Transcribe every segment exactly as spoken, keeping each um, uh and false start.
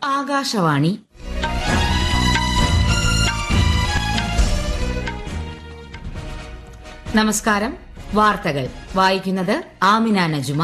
ആകാശവാണി. നമസ്കാരം. വാർത്തകൾ വായിക്കുന്നത് ആമിന നജുമ.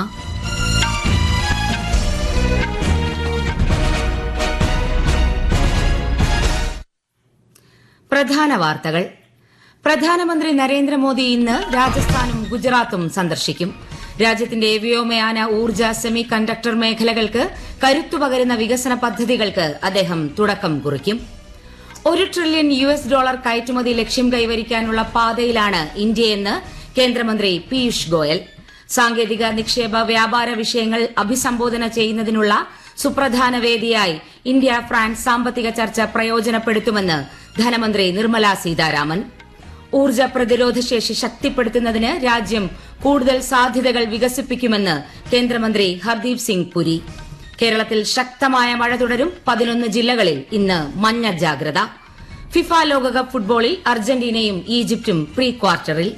പ്രധാന വാർത്തകൾ. പ്രധാനമന്ത്രി നരേന്ദ്രമോദി ഇന്ന് രാജസ്ഥാനും ഗുജറാത്തും സന്ദർശിക്കും. രാജ്യത്തിന്റെ വ്യോമയാന, ഊർജ്ജ, സെമി കണ്ടക്ടർ മേഖലകൾക്ക് കരുത്തുപകരുന്ന വികസന പദ്ധതികൾക്ക് അദ്ദേഹം തുടക്കം കുറിക്കും. ഒരു ട്രില്യൺ യു എസ് ഡോളർ കയറ്റുമതി ലക്ഷ്യം കൈവരിക്കാനുള്ള പാതയിലാണ് ഇന്ത്യയെന്ന് കേന്ദ്രമന്ത്രി പീയൂഷ് ഗോയൽ. സാങ്കേതിക, നിക്ഷേപ, വ്യാപാര വിഷയങ്ങൾ അഭിസംബോധന ചെയ്യുന്നതിനുള്ള സുപ്രധാന വേദിയായി ഇന്ത്യ ഫ്രാൻസ് സാമ്പത്തിക ചർച്ച പ്രയോജനപ്പെടുത്തുമെന്ന് ധനമന്ത്രി നിർമ്മല സീതാരാമൻ. ഊർജ്ജ പ്രതിരോധശേഷി ശക്തിപ്പെടുത്തുന്നതിന് രാജ്യം കൂടുതൽ സാധ്യതകൾ വികസിപ്പിക്കുമെന്ന് കേന്ദ്രമന്ത്രി ഹർദീപ് സിംഗ് പുരി. കേരളത്തിൽ ശക്തമായ മഴ തുടരും. പതിനൊന്ന് ജില്ലകളിൽ ഇന്ന് മഞ്ഞ ജാഗ്രത. ഫിഫ ലോകകപ്പ് ഫുട്ബോളിൽ അർജന്റീനയും ഈജിപ്തും പ്രീ ക്വാർട്ടറിൽ.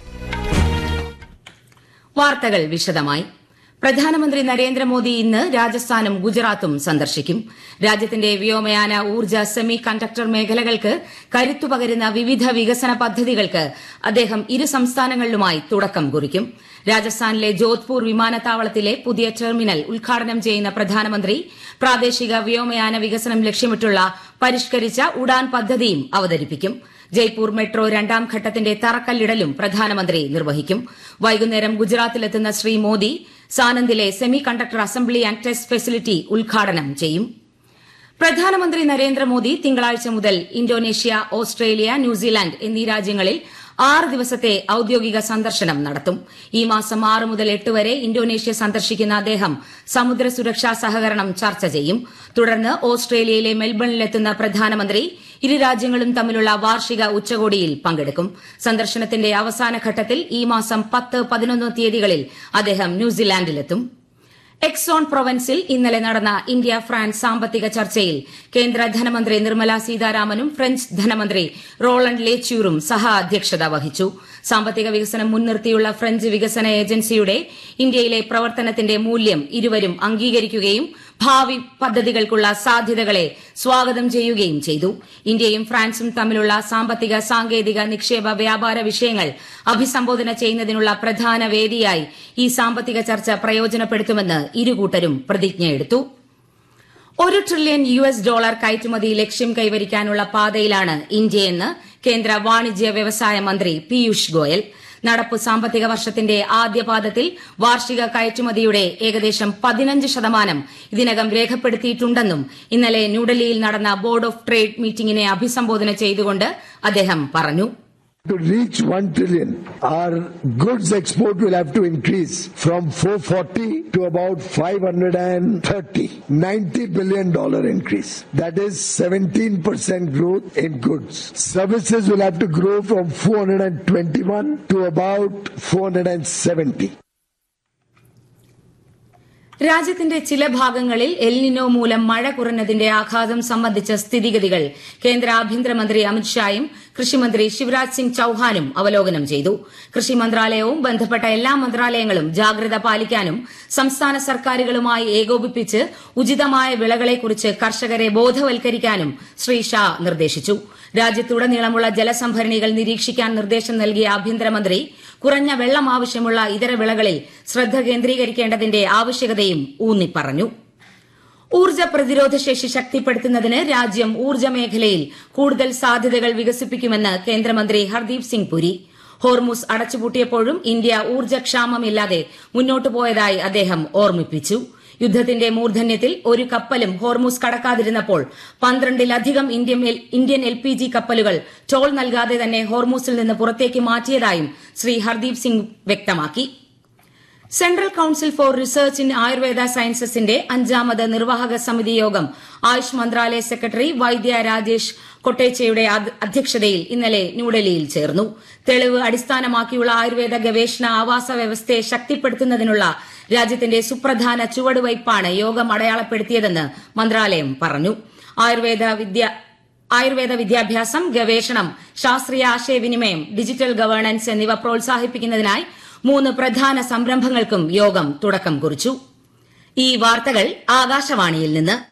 വാർത്തകൾ വിശദമായി. പ്രധാനമന്ത്രി നരേന്ദ്രമോദി ഇന്ന് രാജസ്ഥാനും ഗുജറാത്തും സന്ദർശിക്കും. രാജ്യത്തിന്റെ വ്യോമയാന, ഊർജ്ജ, സെമി കണ്ടക്ടർ മേഖലകൾക്ക് കരുത്തുപകരുന്ന വിവിധ വികസന പദ്ധതികൾക്ക് അദ്ദേഹം ഇരു സംസ്ഥാനങ്ങളിലുമായി തുടക്കം കുറിക്കും. രാജസ്ഥാനിലെ ജോധ്പൂർ വിമാനത്താവളത്തിലെ പുതിയ ടെർമിനൽ ഉദ്ഘാടനം ചെയ്യുന്ന പ്രധാനമന്ത്രി പ്രാദേശിക വ്യോമയാന വികസനം ലക്ഷ്യമിട്ടുള്ള പരിഷ്കരിച്ച ഉഡാൻ പദ്ധതിയും അവതരിപ്പിക്കും. ജയ്പൂർ മെട്രോ രണ്ടാം ഘട്ടത്തിന്റെ തറക്കല്ലിടലും പ്രധാനമന്ത്രി നിർവഹിക്കും. വൈകുന്നേരം ഗുജറാത്തിലെത്തുന്ന Shri Modi സാനന്ദിലെ semi conductor assembly and test facility ഉദ്ഘാടനം ചെയ്യും. പ്രധാനമന്ത്രി നരേന്ദ്രമോദി തിങ്കളാഴ്ച മുതൽ ഇന്തോനേഷ്യ, ഓസ്ട്രേലിയ, ന്യൂസിലാന്റ് എന്നീ രാജ്യങ്ങളിൽ ആറ് ദിവസത്തെ ഔദ്യോഗിക സന്ദർശനം നടത്തും. ഈ മാസം ആറ് മുതൽ എട്ട് വരെ ഇന്തോനേഷ്യ സന്ദർശിക്കുന്ന അദ്ദേഹം സമുദ്ര സുരക്ഷാ സഹകരണം ചർച്ച ചെയ്യും. തുടർന്ന് ഓസ്ട്രേലിയയിലെ മെൽബണിലെത്തുന്ന പ്രധാനമന്ത്രി ഇരു രാജ്യങ്ങളും തമ്മിലുള്ള വാർഷിക ഉച്ചകോടിയിൽ പങ്കെടുക്കും. സന്ദർശനത്തിന്റെ അവസാന ഘട്ടത്തിൽ ഈ മാസം പത്ത്, പതിനൊന്ന് തീയതികളിൽ അദ്ദേഹം ന്യൂസിലാന്റിലെത്തും. എക്സോൺ പ്രൊവൻസിൽ ഇന്നലെ നടന്ന ഇന്ത്യ ഫ്രാൻസ് സാമ്പത്തിക ചർച്ചയിൽ കേന്ദ്ര ധനമന്ത്രി നിർമ്മല സീതാരാമനും ഫ്രഞ്ച് ധനമന്ത്രി റോളണ്ട് ലേച്യൂറും സഹ അധ്യക്ഷത വഹിച്ചു. സാമ്പത്തിക വികസനം മുൻനിർത്തിയുള്ള ഫ്രഞ്ച് വികസന ഏജൻസിയുടെ ഇന്ത്യയിലെ പ്രവർത്തനത്തിന്റെ മൂല്യം ഇരുവരും അംഗീകരിക്കുകയും ഭാവി പദ്ധതികൾക്കുള്ള സാധ്യതകളെ സ്വാഗതം ചെയ്യുകയും ചെയ്തു. ഇന്ത്യയും ഫ്രാൻസും തമ്മിലുള്ള സാമ്പത്തിക, സാങ്കേതിക, നിക്ഷേപ, വ്യാപാര വിഷയങ്ങൾ അഭിസംബോധന ചെയ്യുന്നതിനുള്ള പ്രധാന വേദിയായി ഈ സാമ്പത്തിക ചർച്ച പ്രയോജനപ്പെടുത്തുമെന്ന് ഇരുകൂട്ടരും പ്രതിജ്ഞയെടുത്തു. ഒരു ട്രില്യൺ യു എസ് ഡോളർ കയറ്റുമതി ലക്ഷ്യം കൈവരിക്കാനുള്ള പാതയിലാണ് ഇന്ത്യയെന്ന് കേന്ദ്ര വാണിജ്യ വ്യവസായ മന്ത്രി പീയൂഷ് ഗോയൽ. നടപ്പ് സാമ്പത്തിക വർഷത്തിന്റെ ആദ്യപാദത്തിൽ വാർഷിക കയറ്റുമതിയുടെ ഏകദേശം പതിനഞ്ച് ശതമാനം ഇതിനകം രേഖപ്പെടുത്തിയിട്ടുണ്ടെന്നും ഇന്നലെ ന്യൂഡൽഹിയിൽ നടന്ന ബോർഡ് ഓഫ് ട്രേഡ് മീറ്റിംഗിനെ അഭിസംബോധന ചെയ്തുകൊണ്ട് അദ്ദേഹം പറഞ്ഞു. To reach one trillion, our goods export will have to increase from four hundred forty to about five hundred thirty. ninety billion dollar increase. That is seventeen percent growth in goods. Services will have to grow from four hundred twenty-one to about four hundred seventy. രാജ്യത്തിന്റെ ചില ഭാഗങ്ങളിൽ El Niño മൂലം മഴ കുറഞ്ഞതിന്റെ ആഘാതം സംബന്ധിച്ച സ്ഥിതിഗതികൾ കേന്ദ്ര ആഭ്യന്തരമന്ത്രി അമിത്ഷായും കൃഷിമന്ത്രി ശിവരാജ് സിംഗ് ചൌഹാനും അവലോകനം ചെയ്തു. കൃഷി മന്ത്രാലയവും ബന്ധപ്പെട്ട എല്ലാ മന്ത്രാലയങ്ങളും ജാഗ്രത പാലിക്കാനും സംസ്ഥാന സർക്കാരുകളുമായി ഏകോപിപ്പിച്ച് ഉചിതമായ വിളകളെക്കുറിച്ച് കർഷകരെ ബോധവൽക്കരിക്കാനും ശ്രീ ഷാ നിർദ്ദേശിച്ചു. രാജ്യത്തുടനീളമുള്ള ജലസംഭരണികൾ നിരീക്ഷിക്കാൻ നിർദ്ദേശം നൽകിയ ആഭ്യന്തരമന്ത്രി കുറഞ്ഞ വെള്ളം ആവശ്യമുള്ള ഇതര വിളകളിൽ ശ്രദ്ധ കേന്ദ്രീകരിക്കേണ്ടതിന്റെ ആവശ്യകതയും ഊന്നിപ്പറഞ്ഞു. ഊർജ്ജ പ്രതിരോധശേഷി ശക്തിപ്പെടുത്തുന്നതിന് രാജ്യം ഊർജ്ജ മേഖലയിൽ കൂടുതൽ സാധ്യതകൾ വികസിപ്പിക്കുമെന്ന് കേന്ദ്രമന്ത്രി ഹർദീപ് സിംഗ് പുരി. ഹോർമുസ് അടച്ചുപൂട്ടിയപ്പോഴും ഇന്ത്യ ഊർജ്ജക്ഷാമമില്ലാതെ മുന്നോട്ടു പോയതായി അദ്ദേഹം ഓർമ്മിപ്പിച്ചു. യുദ്ധത്തിന്റെ മൂർധന്യത്തിൽ ഒരു കപ്പലും Hormuz കടക്കാതിരുന്നപ്പോൾ പന്ത്രണ്ടിലധികം Indian L P G കപ്പലുകൾ ടോൾ നൽകാതെ തന്നെ ഹോർമുസിൽ നിന്ന് പുറത്തേക്ക് മാറ്റിയതായും ശ്രീ ഹർദീപ് സിംഗ് വ്യക്തമാക്കി. Central council for research in Ayurveda സയൻസസിന്റെ അഞ്ചാമത് നിർവാഹക സമിതി യോഗം ആയുഷ് മന്ത്രാലയ സെക്രട്ടറി വൈദ്യ രാജേഷ് കൊട്ടേച്ചയുടെ അധ്യക്ഷതയിൽ ഇന്നലെ ന്യൂഡൽഹിയിൽ ചേർന്നു. തെളിവ് അടിസ്ഥാനമാക്കിയുള്ള ആയുർവേദ ഗവേഷണ ആവാസ വ്യവസ്ഥയെ ശക്തിപ്പെടുത്തുന്നതിനുള്ള രാജ്യത്തിന്റെ സുപ്രധാന ചുവടുവയ്പ്പാണ് യോഗം അടയാളപ്പെടുത്തിയതെന്ന് മന്ത്രാലയം പറഞ്ഞു. ആയുർവേദ വിദ്യ ആയുർവേദ വിദ്യാഭ്യാസം, ഗവേഷണം, ശാസ്ത്രീയ ആശയവിനിമയം, ഡിജിറ്റൽ ഗവേണൻസ് എന്നിവ പ്രോത്സാഹിപ്പിക്കുന്നതിനായി മൂന്ന് പ്രധാന സംരംഭങ്ങൾക്കും യോഗം തുടക്കം കുറിച്ചു. ഈ വാർത്തകൾ ആകാശവാണിയിൽ നിന്ന്.